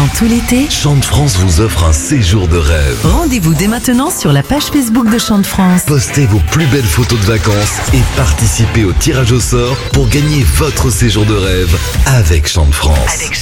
tout l'été, Chante France vous offre un séjour de rêve. rendez-vous dès maintenant sur la page Facebook de Chante France. Postez vos plus belles photos de vacances et participez au tirage au sort pour gagner votre séjour de rêve avec Chante France.